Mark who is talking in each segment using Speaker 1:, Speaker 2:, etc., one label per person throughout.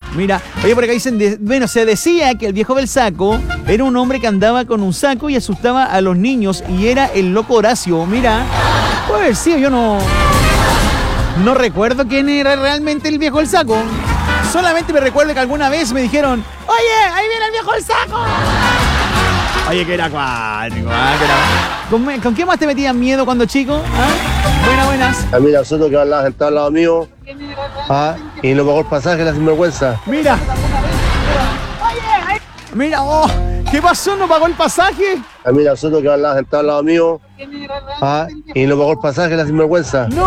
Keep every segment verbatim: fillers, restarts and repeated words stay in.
Speaker 1: Mira, oye, por acá dicen, de, bueno, se decía que el viejo del saco era un hombre que andaba con un saco y asustaba a los niños y era el loco Horacio. Mira, puede haber sido, yo no, no recuerdo quién era realmente el viejo del saco. Solamente me recuerdo que alguna vez me dijeron, oye, ahí viene el viejo del saco. Oye, que era acuático, ¿ah? Que era... ¿Con, ¿Con qué más te metían miedo cuando chico? ¿Ah? Buenas, buenas.
Speaker 2: A mí la soto que va la gente al lado mío. Ah, y no pagó el pasaje, la sinvergüenza.
Speaker 1: Mira. Mira, oh, ¿qué pasó? ¿No pagó el pasaje?
Speaker 2: A mí la soto que va la gente al lado mío. Ah, y no pagó el pasaje, la sinvergüenza.
Speaker 1: ¡No!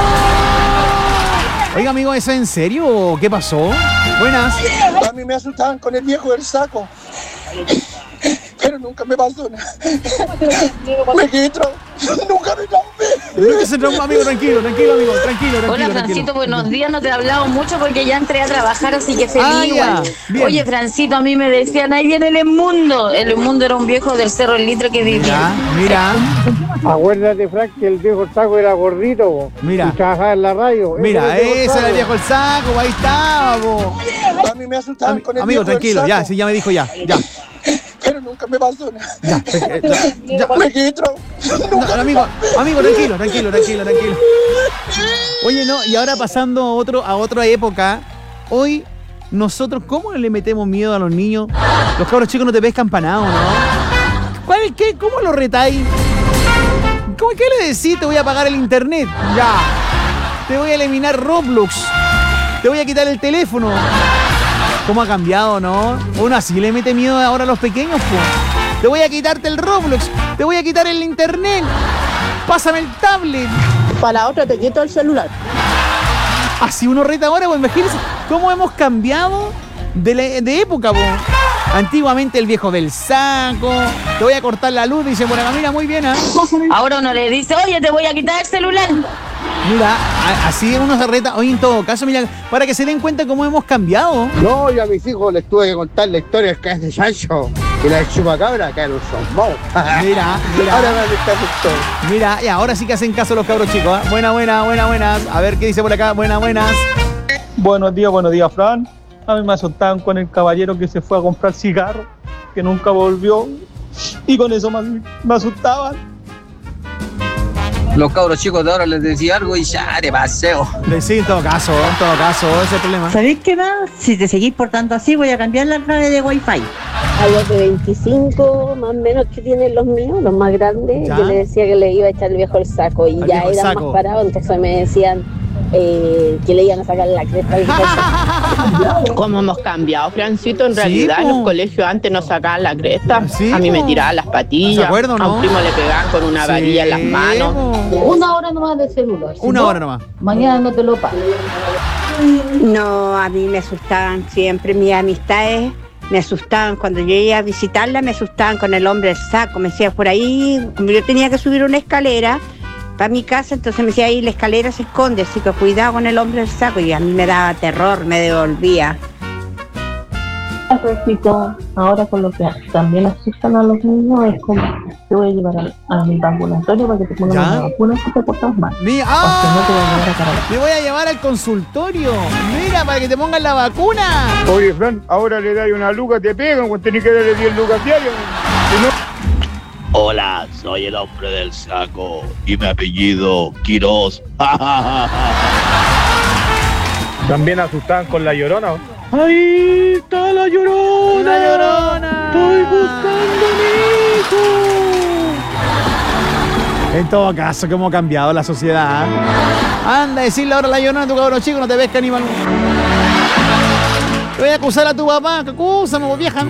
Speaker 1: Oiga, amigo, ¿eso en serio? ¿Qué pasó? Buenas.
Speaker 3: A mí me asustaban con el viejo del saco. Pero nunca me pasó nada. Me quedé traumado. Nunca me traumé.
Speaker 1: ¿Por qué se traumó, amigo? Tranquilo, tranquilo, amigo. Tranquilo, tranquilo.
Speaker 4: Hola, Francito,
Speaker 1: tranquilo.
Speaker 4: buenos días. No te he hablado mucho porque ya entré a trabajar, así que feliz
Speaker 1: Ah,
Speaker 4: igual.
Speaker 1: bien.
Speaker 4: Oye, Francito, a mí me decían, ahí viene el Mundo. El Mundo era un viejo del Cerro El Litre que vivía.
Speaker 1: Mira, mira.
Speaker 5: Acuérdate, Frank, que el viejo saco era gordito, bo,
Speaker 1: Mira.
Speaker 5: y trabajaba en la radio.
Speaker 1: Mira, ese era el viejo el saco, ahí estaba, bo.
Speaker 3: A mí me asustaban
Speaker 1: Ami-
Speaker 3: con el
Speaker 1: Amigo,
Speaker 3: viejo del
Speaker 1: tranquilo,
Speaker 3: saco.
Speaker 1: ya, sí, ya me dijo ya, ya.
Speaker 3: Pero nunca me pasó nada.
Speaker 1: Ya, eh, ya, ya.
Speaker 3: Me quedé traumado.
Speaker 1: No, amigo, amigo, tranquilo, tranquilo, tranquilo, tranquilo. Oye, no, y ahora pasando a otro, a otra época, hoy nosotros, ¿cómo le metemos miedo a los niños? Los cabros chicos no te pescan para nada, ¿no? ¿Cuál, qué, ¿Cómo lo retáis? ¿Cómo, ¿Qué le decís? Te voy a apagar el internet. Ya. Te voy a eliminar Roblox. Te voy a quitar el teléfono. ¿Cómo ha cambiado, no? Uno así le mete miedo ahora a los pequeños, pues. Te voy a quitarte el Roblox. Te voy a quitar el internet. Pásame el tablet.
Speaker 6: Para la otra te quito el celular.
Speaker 1: Así uno reta ahora, pues imagínense cómo hemos cambiado de, la, de época, pues. Antiguamente el viejo del saco. Te voy a cortar la luz, dice por acá. Mira, muy bien, ¿eh?
Speaker 4: Ahora uno le dice, oye, te voy a quitar el celular.
Speaker 1: Mira, a- así uno se reta. Oye, en todo caso, mira, para que se den cuenta cómo hemos cambiado.
Speaker 5: No, yo a mis hijos les tuve que contar la historia del que es de Sancho y la de Chupacabra, que era un zombón.
Speaker 1: Mira, mira.
Speaker 5: Ahora me está gustando.
Speaker 1: Mira, y ahora sí que hacen caso los cabros chicos, ¿eh? Buena, buena, buena, buenas. A ver qué dice por acá. Buenas, buenas.
Speaker 7: Buenos días, buenos días, Fran. A mí me asustaban con el caballero que se fue a comprar cigarros, que nunca volvió, y con eso me, me asustaban.
Speaker 8: Los cabros chicos de ahora les decía algo y ya de paseo.
Speaker 1: Sí, en todo caso, en todo caso, ese es el problema.
Speaker 6: ¿Sabéis qué más? Si te seguís portando así, voy a cambiar la clave de Wi-Fi.
Speaker 9: A los de veinticinco más o menos que tienen los míos, los más grandes,
Speaker 1: ¿Ya?
Speaker 9: yo le decía que le iba a echar el viejo el saco y
Speaker 1: Al
Speaker 9: ya
Speaker 1: viejo el
Speaker 9: eran
Speaker 1: saco.
Speaker 9: más parados, entonces me decían eh, que le iban a sacar la cresta al viejo el saco.
Speaker 10: ¿Cómo hemos cambiado, Francito? En
Speaker 1: Sí,
Speaker 10: realidad,
Speaker 1: po.
Speaker 10: en los colegios antes nos sacaban la cresta.
Speaker 1: Sí,
Speaker 10: a mí me
Speaker 1: po.
Speaker 10: tiraban las patillas.
Speaker 1: ¿Se acuerdan,
Speaker 10: A
Speaker 1: no?
Speaker 10: un primo le pegaban con una varilla en las
Speaker 1: Sí,
Speaker 10: manos.
Speaker 1: po.
Speaker 9: Una hora nomás de celular. si
Speaker 1: Una
Speaker 9: no,
Speaker 1: hora nomás.
Speaker 9: Mañana no te lo pago.
Speaker 6: No, a mí me asustaban siempre. Mis amistades me asustaban. Cuando yo iba a visitarla, me asustaban con el hombre del saco. Me decía, por ahí, como yo tenía que subir una escalera para mi casa, entonces me decía, ahí la escalera se esconde, así que cuidado con el hombre del saco. Y a mí me daba terror, me devolvía.
Speaker 10: Ahora con lo que también asustan a los niños es como te voy a llevar al, a mi ambulatorio para que te pongan
Speaker 1: ¿Ya?
Speaker 10: una vacuna si te portas mal.
Speaker 1: Mira,
Speaker 10: O si no te voy a
Speaker 1: ¡ah!
Speaker 10: llevar a Carolina.
Speaker 1: Te voy a llevar al consultorio. Mira, para que te pongan la vacuna.
Speaker 5: Oye, Fran, ahora le das una luca, te pegan, cuando tenés que darle diez lucas diarias. Si no...
Speaker 11: Hola, soy el hombre del saco y mi apellido Quirós.
Speaker 5: También asustaban con la llorona.
Speaker 7: ¡Ahí está la llorona!
Speaker 1: ¡La llorona!
Speaker 7: ¡Estoy buscando a mi hijo!
Speaker 1: En todo caso, cómo ha cambiado la sociedad. Anda a decirle ahora a la llorona a tu cabrón chico, no te ves caníbal. Te voy a acusar a tu papá, que acúsame, vos vieja.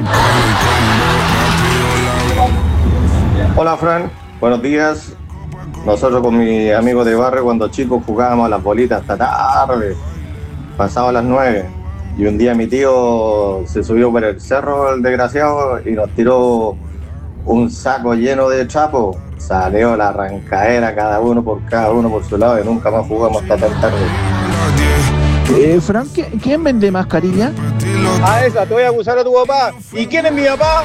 Speaker 2: Hola, Fran. Buenos días. Nosotros con mi amigo de barrio cuando chicos jugábamos a las bolitas hasta tarde. Pasaba a las nueve. Y un día mi tío se subió por el cerro, el desgraciado, y nos tiró un saco lleno de trapos. Salió la arrancadera, cada uno por cada uno por su lado, y nunca más jugamos hasta tan tarde.
Speaker 7: Eh, Fran, ¿quién vende mascarilla?
Speaker 5: A esa, te voy a acusar a tu papá. ¿Y quién es mi papá?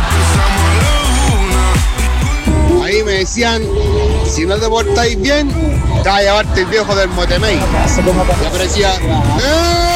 Speaker 3: Ahí me decían, si no te portáis bien, te va a llevarte el viejo del Motemey. Y aparecía, ¡eh!